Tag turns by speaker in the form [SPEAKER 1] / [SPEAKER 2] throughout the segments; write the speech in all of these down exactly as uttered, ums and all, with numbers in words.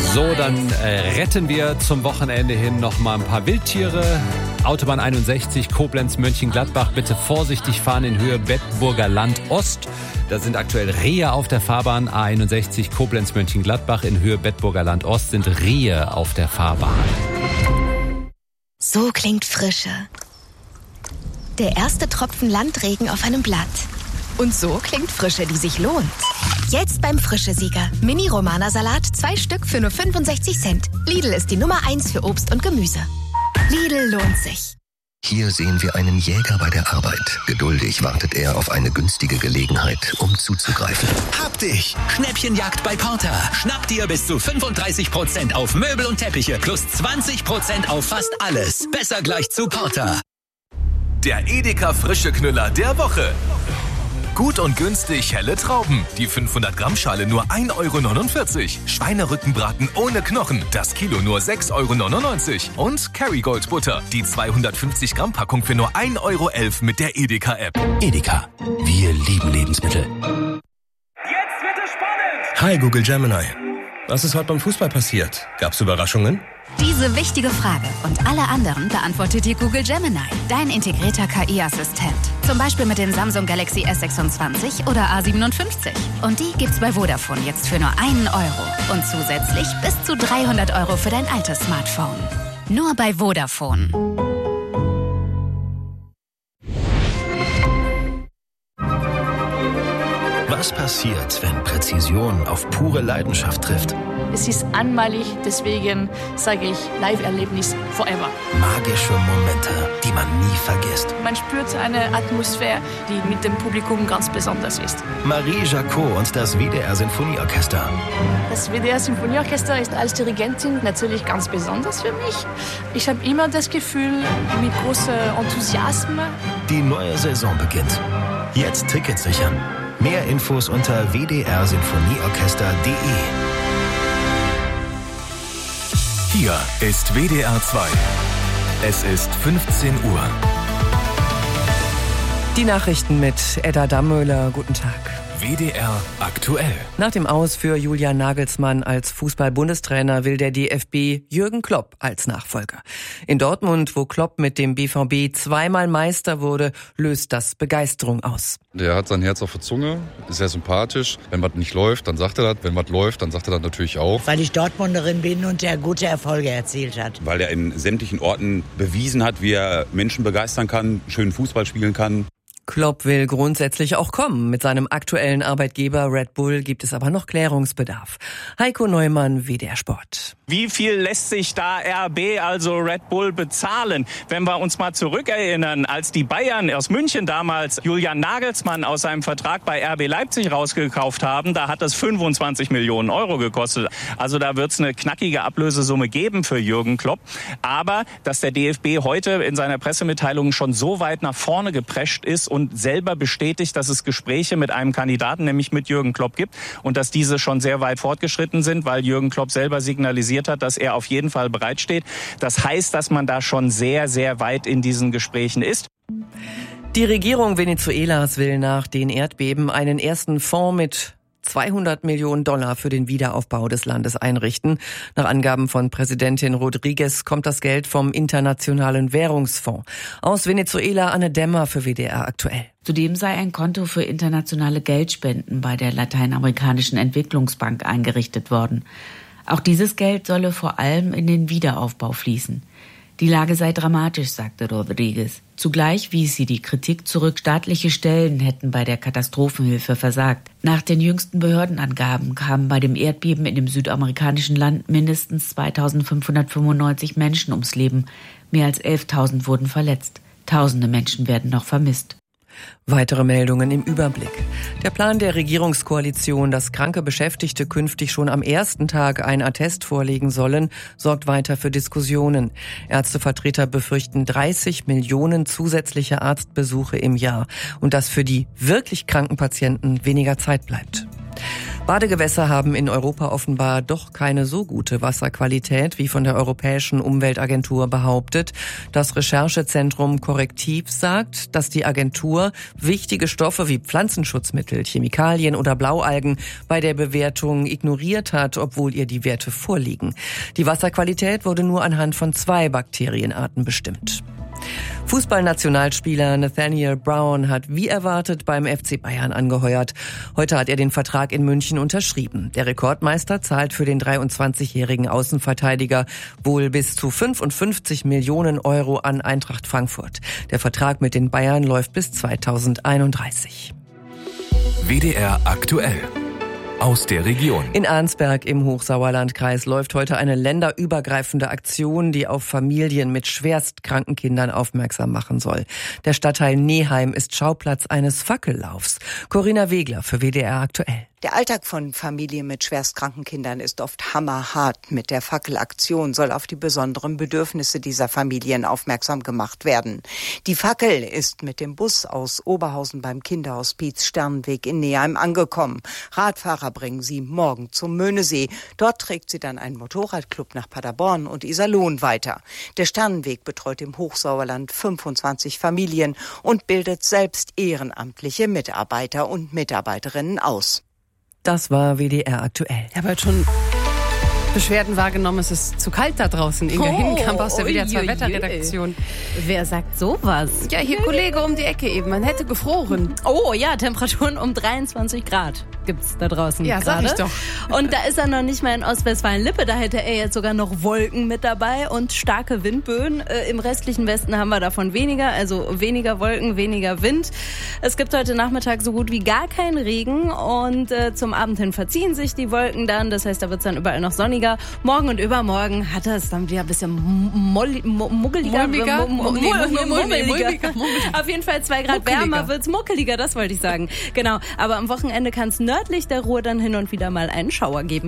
[SPEAKER 1] So, dann äh, retten wir zum Wochenende hin noch mal ein paar Wildtiere. Autobahn einundsechzig, Koblenz-Mönchengladbach. Bitte vorsichtig fahren in Höhe Bedburger Land Ost. Da sind aktuell Rehe auf der Fahrbahn. A einundsechzig, Koblenz-Mönchengladbach. In Höhe Bedburger Land Ost sind Rehe auf der Fahrbahn.
[SPEAKER 2] So klingt Frische. Der erste Tropfen Landregen auf einem Blatt. Und so klingt Frische, die sich lohnt. Jetzt beim Frische-Sieger. Mini-Romana-Salat, zwei Stück für nur fünfundsechzig Cent. Lidl ist die Nummer eins für Obst und Gemüse. Lidl lohnt sich.
[SPEAKER 3] Hier sehen wir einen Jäger bei der Arbeit. Geduldig wartet er auf eine günstige Gelegenheit, um zuzugreifen.
[SPEAKER 4] Hab dich! Schnäppchenjagd bei Porter. Schnapp dir bis zu fünfunddreißig Prozent auf Möbel und Teppiche plus zwanzig Prozent auf fast alles. Besser gleich zu Porter.
[SPEAKER 5] Der Edeka Frische Knüller der Woche. Gut und günstig helle Trauben. Die fünfhundert Gramm Schale nur ein Euro neunundvierzig. Schweinerückenbraten ohne Knochen. Das Kilo nur sechs Euro neunundneunzig. Und Kerrygold Butter. Die zweihundertfünfzig Gramm Packung für nur ein Euro elf mit der Edeka App.
[SPEAKER 4] Edeka. Wir lieben Lebensmittel.
[SPEAKER 6] Jetzt wird es spannend.
[SPEAKER 7] Hi Google Gemini. Was ist heute beim Fußball passiert? Gab's Überraschungen?
[SPEAKER 8] Diese wichtige Frage und alle anderen beantwortet dir Google Gemini, dein integrierter K I-Assistent. Zum Beispiel mit dem Samsung Galaxy S sechsundzwanzig oder A siebenundfünfzig. Und die gibt's bei Vodafone jetzt für nur einen Euro. Und zusätzlich bis zu dreihundert Euro für dein altes Smartphone. Nur bei Vodafone.
[SPEAKER 3] Was passiert, wenn Präzision auf pure Leidenschaft trifft?
[SPEAKER 9] Es ist einmalig, deswegen sage ich Live-Erlebnis forever.
[SPEAKER 3] Magische Momente, die man nie vergisst.
[SPEAKER 9] Man spürt eine Atmosphäre, die mit dem Publikum ganz besonders ist.
[SPEAKER 3] Marie Jacot und das W D R-Sinfonieorchester.
[SPEAKER 9] Das W D R-Sinfonieorchester ist als Dirigentin natürlich ganz besonders für mich. Ich habe immer das Gefühl, mit großem Enthusiasmus.
[SPEAKER 3] Die neue Saison beginnt. Jetzt Tickets sichern. Mehr Infos unter w d r sinfonieorchester punkt d e.
[SPEAKER 5] Hier ist W D R zwei. Es ist fünfzehn Uhr.
[SPEAKER 10] Die Nachrichten mit Edda Dammöhler. Guten Tag.
[SPEAKER 5] W D R aktuell.
[SPEAKER 10] Nach dem Aus für Julian Nagelsmann als Fußball-Bundestrainer will der D F B Jürgen Klopp als Nachfolger. In Dortmund, wo Klopp mit dem B V B zweimal Meister wurde, löst das Begeisterung aus.
[SPEAKER 11] Der hat sein Herz auf der Zunge, ist sehr sympathisch. Wenn was nicht läuft, dann sagt er das. Wenn was läuft, dann sagt er das natürlich auch.
[SPEAKER 12] Weil ich Dortmunderin bin und er gute Erfolge erzielt hat.
[SPEAKER 13] Weil er in sämtlichen Orten bewiesen hat, wie er Menschen begeistern kann, schönen Fußball spielen kann.
[SPEAKER 10] Klopp will grundsätzlich auch kommen. Mit seinem aktuellen Arbeitgeber Red Bull gibt es aber noch Klärungsbedarf. Heiko Neumann, W D R Sport.
[SPEAKER 14] Wie viel lässt sich da R B, also Red Bull, bezahlen? Wenn wir uns mal zurückerinnern, als die Bayern aus München damals Julian Nagelsmann aus seinem Vertrag bei R B Leipzig rausgekauft haben, da hat das fünfundzwanzig Millionen Euro gekostet. Also da wird es eine knackige Ablösesumme geben für Jürgen Klopp. Aber dass der D F B heute in seiner Pressemitteilung schon so weit nach vorne geprescht ist und und selber bestätigt, dass es Gespräche mit einem Kandidaten, nämlich mit Jürgen Klopp, gibt und dass diese schon sehr weit fortgeschritten sind, weil Jürgen Klopp selber signalisiert hat, dass er auf jeden Fall bereitsteht. Das heißt, dass man da schon sehr, sehr weit in diesen Gesprächen ist.
[SPEAKER 10] Die Regierung Venezuelas will nach den Erdbeben einen ersten Fonds mit zweihundert Millionen Dollar für den Wiederaufbau des Landes einrichten. Nach Angaben von Präsidentin Rodriguez kommt das Geld vom Internationalen Währungsfonds. Aus Venezuela Anne Dämmer für W D R aktuell.
[SPEAKER 15] Zudem sei ein Konto für internationale Geldspenden bei der Lateinamerikanischen Entwicklungsbank eingerichtet worden. Auch dieses Geld solle vor allem in den Wiederaufbau fließen. Die Lage sei dramatisch, sagte Rodriguez. Zugleich wies sie die Kritik zurück, staatliche Stellen hätten bei der Katastrophenhilfe versagt. Nach den jüngsten Behördenangaben kamen bei dem Erdbeben in dem südamerikanischen Land mindestens zweitausendfünfhundertfünfundneunzig Menschen ums Leben. Mehr als elftausend wurden verletzt. Tausende Menschen werden noch vermisst.
[SPEAKER 10] Weitere Meldungen im Überblick. Der Plan der Regierungskoalition, dass kranke Beschäftigte künftig schon am ersten Tag einen Attest vorlegen sollen, sorgt weiter für Diskussionen. Ärztevertreter befürchten dreißig Millionen zusätzliche Arztbesuche im Jahr und dass für die wirklich kranken Patienten weniger Zeit bleibt. Badegewässer haben in Europa offenbar doch keine so gute Wasserqualität, wie von der Europäischen Umweltagentur behauptet. Das Recherchezentrum Korrektiv sagt, dass die Agentur wichtige Stoffe wie Pflanzenschutzmittel, Chemikalien oder Blaualgen bei der Bewertung ignoriert hat, obwohl ihr die Werte vorliegen. Die Wasserqualität wurde nur anhand von zwei Bakterienarten bestimmt. Fußballnationalspieler Nathaniel Brown hat wie erwartet beim F C Bayern angeheuert. Heute hat er den Vertrag in München unterschrieben. Der Rekordmeister zahlt für den dreiundzwanzigjährigen Außenverteidiger wohl bis zu fünfundfünfzig Millionen Euro an Eintracht Frankfurt. Der Vertrag mit den Bayern läuft bis zweitausendeinunddreißig.
[SPEAKER 5] W D R aktuell. Aus der Region.
[SPEAKER 10] In Arnsberg im Hochsauerlandkreis läuft heute eine länderübergreifende Aktion, die auf Familien mit schwerstkranken Kindern aufmerksam machen soll. Der Stadtteil Neheim ist Schauplatz eines Fackellaufs. Corinna Wegler für W D R aktuell.
[SPEAKER 16] Der Alltag von Familien mit schwerstkranken Kindern ist oft hammerhart. Mit der Fackelaktion soll auf die besonderen Bedürfnisse dieser Familien aufmerksam gemacht werden. Die Fackel ist mit dem Bus aus Oberhausen beim Kinderhospiz Sternenweg in Neheim angekommen. Radfahrer bringen sie morgen zum Möhnesee. Dort trägt sie dann einen Motorradclub nach Paderborn und Iserlohn weiter. Der Sternenweg betreut im Hochsauerland fünfundzwanzig Familien und bildet selbst ehrenamtliche Mitarbeiter und Mitarbeiterinnen aus.
[SPEAKER 10] Das war W D R aktuell.
[SPEAKER 17] Ich habe heute schon Beschwerden wahrgenommen, es ist zu kalt da draußen. Inga
[SPEAKER 15] Oh,
[SPEAKER 17] Hinkamp aus der W D R zwei
[SPEAKER 15] ui, ui,
[SPEAKER 17] Wetterredaktion.
[SPEAKER 15] Wer sagt sowas?
[SPEAKER 17] Ja, hier Kollege um die Ecke eben, man hätte gefroren.
[SPEAKER 15] Oh ja, Temperaturen um dreiundzwanzig Grad gibt's da draußen
[SPEAKER 17] Ja, sag
[SPEAKER 15] gerade.
[SPEAKER 17] ich doch.
[SPEAKER 15] Und da ist er noch nicht mal in Ostwestfalen-Lippe, da hätte er jetzt sogar noch Wolken mit dabei und starke Windböen. Äh, Im restlichen Westen haben wir davon weniger, also weniger Wolken, weniger Wind. Es gibt heute Nachmittag so gut wie gar keinen Regen und äh, zum Abend hin verziehen sich die Wolken dann, das heißt, da wird's dann überall noch sonniger. Morgen und übermorgen hat es dann wieder ein bisschen molli, mo, muggeliger.
[SPEAKER 17] Mulmiger?
[SPEAKER 15] Mo, mo,
[SPEAKER 17] Nee,
[SPEAKER 15] mo,
[SPEAKER 17] mummel-
[SPEAKER 15] mo,
[SPEAKER 17] nee,
[SPEAKER 15] mummeliger.
[SPEAKER 17] mulmiger, mummeliger.
[SPEAKER 15] Auf jeden Fall zwei Grad
[SPEAKER 17] Muckeliger.
[SPEAKER 15] wärmer wird's, muckeliger, das wollte ich sagen. Genau, aber am Wochenende kann es nördlich der Ruhr dann hin und wieder mal einen Schauer geben.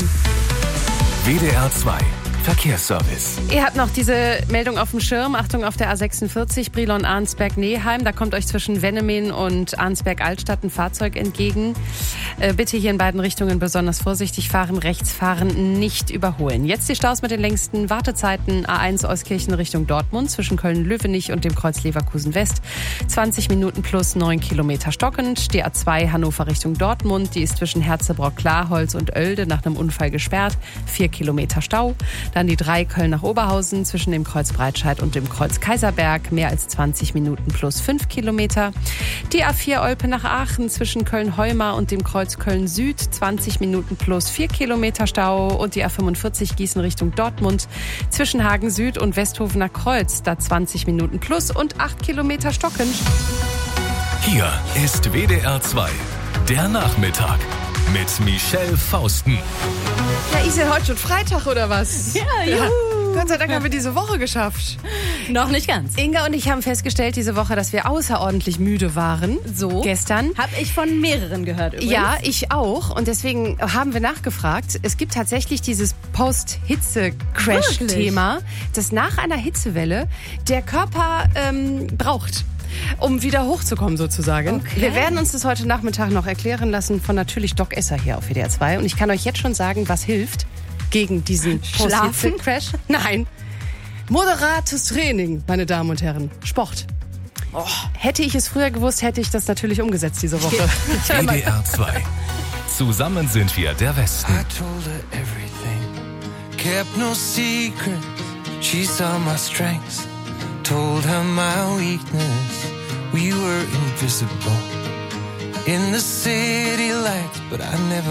[SPEAKER 5] W D R zwei Verkehrsservice.
[SPEAKER 17] Ihr habt noch diese Meldung auf dem Schirm. Achtung auf der A sechsundvierzig, Brilon-Arnsberg-Neheim. Da kommt euch zwischen Wennemen und Arnsberg-Altstadt ein Fahrzeug entgegen. Äh, bitte hier in beiden Richtungen besonders vorsichtig fahren. Rechts fahren, nicht überholen. Jetzt die Staus mit den längsten Wartezeiten. A eins Euskirchen Richtung Dortmund zwischen Köln-Löwenich und dem Kreuz Leverkusen-West. zwanzig Minuten plus neun Kilometer stockend. Die A zwei Hannover Richtung Dortmund. Die ist zwischen Herzebrock-Klarholz und Oelde nach einem Unfall gesperrt. vier Kilometer Stau. Dann die drei Köln nach Oberhausen zwischen dem Kreuz Breitscheid und dem Kreuz Kaiserberg. Mehr als zwanzig Minuten plus fünf Kilometer. Die A vier Olpe nach Aachen zwischen Köln-Heumar und dem Kreuz Köln-Süd. zwanzig Minuten plus vier Kilometer Stau. Und die A fünfundvierzig Gießen Richtung Dortmund zwischen Hagen Süd und Westhofener Kreuz. Da zwanzig Minuten plus und acht Kilometer stockend.
[SPEAKER 5] Hier ist W D R zwei, der Nachmittag mit Michelle Fausten.
[SPEAKER 17] Ja, ist ja heute schon Freitag oder was?
[SPEAKER 15] Ja, juhu.
[SPEAKER 17] Gott sei Dank haben wir diese Woche geschafft.
[SPEAKER 15] Noch nicht ganz.
[SPEAKER 17] Inga und ich haben festgestellt diese Woche, dass wir außerordentlich müde waren.
[SPEAKER 15] So.
[SPEAKER 17] Gestern.
[SPEAKER 15] Habe ich von mehreren gehört übrigens.
[SPEAKER 17] Ja, ich auch. Und deswegen haben wir nachgefragt. Es gibt tatsächlich dieses Post-Hitze-Crash-Thema, das nach einer Hitzewelle der Körper ähm, braucht, um wieder hochzukommen sozusagen.
[SPEAKER 15] Okay.
[SPEAKER 17] Wir werden uns das heute Nachmittag noch erklären lassen von natürlich Doc Esser hier auf W D R zwei. Und ich kann euch jetzt schon sagen, was hilft gegen diesen
[SPEAKER 15] Schlafen?
[SPEAKER 17] Post-Hitze-Crash. Nein. Moderates Training, meine Damen und Herren. Sport. Oh, hätte ich es früher gewusst, hätte ich das natürlich umgesetzt diese Woche.
[SPEAKER 5] W D R zwei. Zusammen sind wir der Westen.
[SPEAKER 18] I told her everything, kept no secret. She saw my strengths, told her my weakness. We were invisible in the city lights, but I never